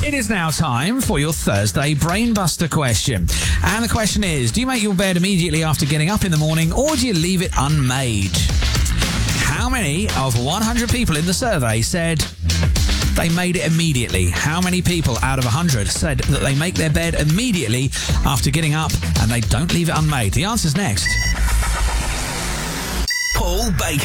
It is now time for your Thursday Brainbuster question. And the question is, do you make your bed immediately after getting up in the morning, or do you leave it unmade? How many of 100 people in the survey said they made it immediately? How many people out of 100 said that they make their bed immediately after getting up and they don't leave it unmade? The answer's next. Paul Baker.